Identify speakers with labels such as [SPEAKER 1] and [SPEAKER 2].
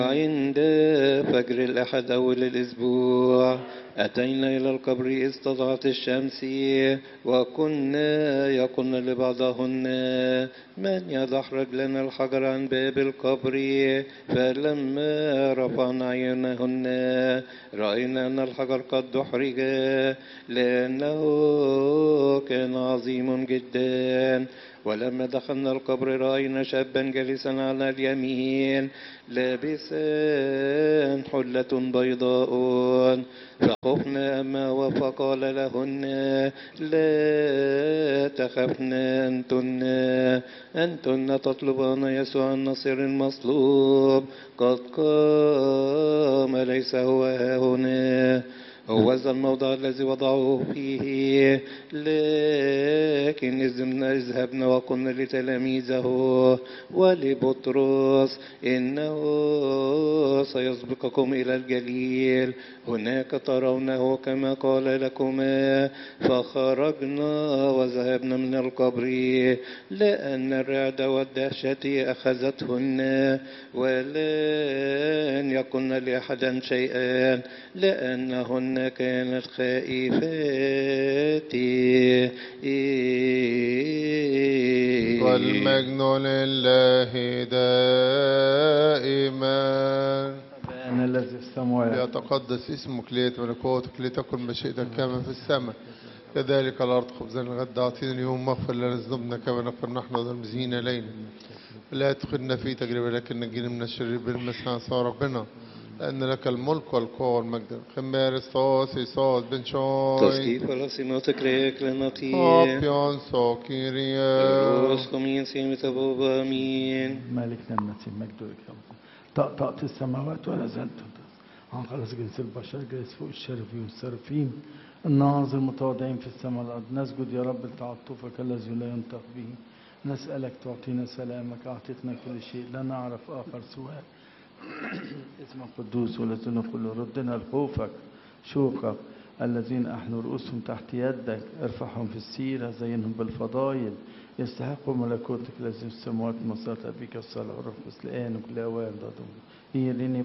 [SPEAKER 1] عند فجر الأحد أول الأسبوع أتينا إلى القبر إذ طلعت الشمس وكنا يقولن لبعضهن من يدحرج لنا الحجر عن باب القبر فلما رفعنا عيونهن رأينا أن الحجر قد دحرج لأنه كان عظيم جدا. ولما دخلنا القبر رأينا شابا جالسا على اليمين لابسا حلة بيضاء فخفنا أما فقال لهن لا تخفن أنتن تطلبان يسوع الناصر المصلوب قد قام ليس هو هنا هو ذا الموضع الذي وضعوه فيه لكن اذهبنا وقلنا لتلاميذه ولبطرس إنه سيسبقكم إلى الجليل هناك ترونه كما قال لكما. فخرجنا وذهبنا من القبر لأن الرعد والدهشة أخذتهن ولن يكن لأحد شيئا لأنهن كانت خائفات.
[SPEAKER 2] والمجد لله دائما.
[SPEAKER 3] أبانا الذي في السماوات
[SPEAKER 2] ليتقدس اسمك، ليأتي ملكوتك، لتكن مشيئتك كما في السماء كذلك الأرض. خبزنا الغد أعطينا اليوم، واغفر لنا ذنوبنا كما نغفر نحن والمذنبين إلينا، لا تدخلنا في تجربة لكن نجينا من الشرير بالمسيح يسوع ربنا، لأن لك الملك والقوة والمجد. خمارس صوصي صوت بن شوي
[SPEAKER 1] تسكيف راسينوتك ريك لنطيه
[SPEAKER 2] أبيان سوكيريا
[SPEAKER 1] روسكم ينسيم تبوبا مين
[SPEAKER 3] مالكنا المسيح مجد لك يا رب. طقطقت السماوات ولا زلت عن خلص جنس البشر جالس فوق الشرفين والسرفين الناظر متواضعين في السماء والأرض. نسجد يا رب لتعطفك الذي لا ينطق به، نسألك تعطينا سلامك. أعطيتنا كل شيء لا نعرف آخر سواك. اسمك قدوس والذي نقول ردنا لخوفك شوقك. الذين أحنوا رؤوسهم تحت يدك ارفعهم في السيرة زينهم بالفضائل يستحقوا ملكوتك الذي في السماوات. مصرت أبيك الصلاة والرفق الآن وكل أوان ضدهم